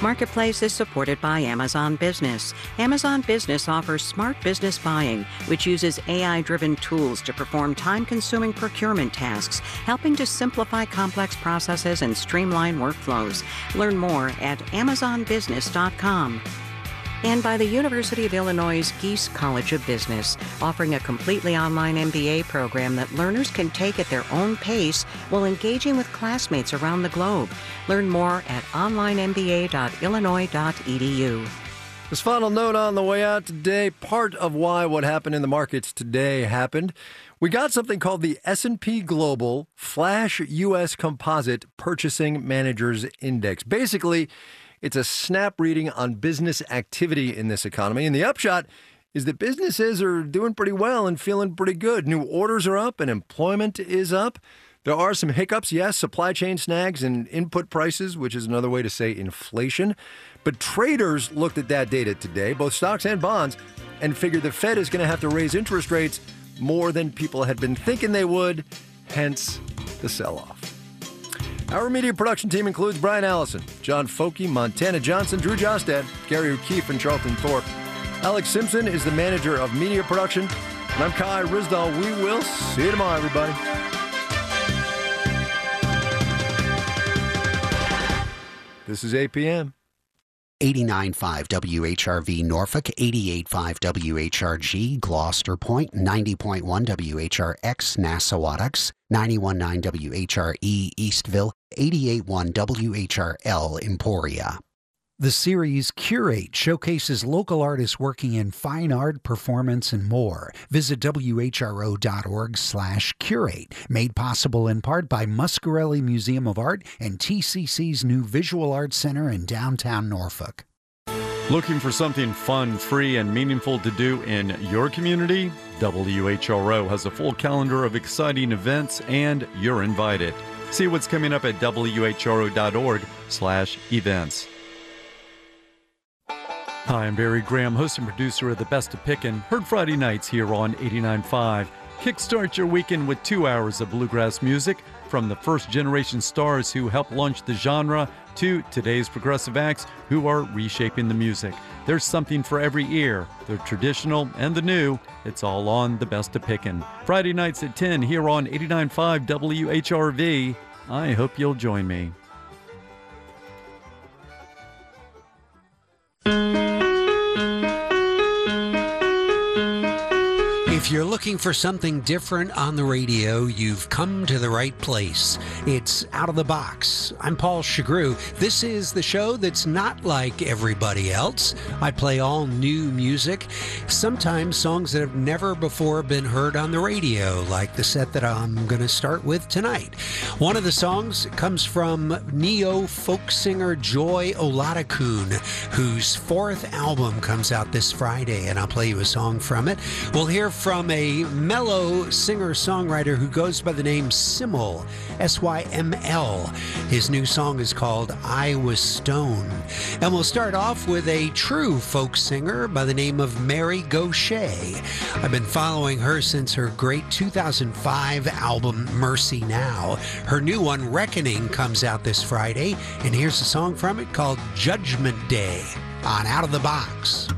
Marketplace is supported by Amazon Business. Amazon Business offers smart business buying, which uses AI-driven tools to perform time-consuming procurement tasks, helping to simplify complex processes and streamline workflows. Learn more at amazonbusiness.com. And by the University of Illinois' Geese College of Business, offering a completely online MBA program that learners can take at their own pace while engaging with classmates around the globe. Learn more at onlinemba.illinois.edu. This final note on the way out today, part of why what happened in the markets today happened. We got something called the S&P Global Flash U.S. Composite Purchasing Managers Index. Basically, it's a snap reading on business activity in this economy. And the upshot is that businesses are doing pretty well and feeling pretty good. New orders are up and employment is up. There are some hiccups, yes, supply chain snags and input prices, which is another way to say inflation. But traders looked at that data today, both stocks and bonds, and figured the Fed is going to have to raise interest rates more than people had been thinking they would, hence the sell-off. Our media production team includes Brian Allison, John Foke, Montana Johnson, Drew Jostad, Gary O'Keefe, and Charlton Thorpe. Alex Simpson is the manager of media production, and I'm Kai Ryssdal. We will see you tomorrow, everybody. This is APM. 89.5 WHRV Norfolk, 88.5 WHRG Gloucester Point, 90.1 WHRX Nassawadox, 91.9 WHRE Eastville, 88.1 WHRL Emporia. The series Curate showcases local artists working in fine art, performance, and more. Visit whro.org/curate. Made possible in part by Muscarelli Museum of Art and TCC's new Visual Arts Center in downtown Norfolk. Looking for something fun, free, and meaningful to do in your community? WHRO has a full calendar of exciting events, and you're invited. See what's coming up at whro.org/events. Hi, I'm Barry Graham, host and producer of The Best of Pickin', heard Friday nights here on 89.5. Kickstart your weekend with 2 hours of bluegrass music, from the first-generation stars who helped launch the genre to today's progressive acts who are reshaping the music. There's something for every ear, the traditional and the new. It's all on The Best of Pickin'. Friday nights at 10 here on 89.5 WHRV. I hope you'll join me. If you're looking for something different on the radio, you've come to the right place. It's Out of the Box. I'm Paul Chagru. This is the show that's not like everybody else. I play all new music, sometimes songs that have never before been heard on the radio, like the set that I'm going to start with tonight. One of the songs comes from neo-folk singer Joy Oladokun, whose 4th album comes out this Friday, and I'll play you a song from it. We'll hear from a mellow singer-songwriter who goes by the name Syml, S-Y-M-L. His new song is called I Was Stone. And we'll start off with a true folk singer by the name of Mary Gauthier. I've been following her since her great 2005 album Mercy Now. Her new one, Reckoning, comes out this Friday, and here's a song from it called Judgment Day on Out of the Box.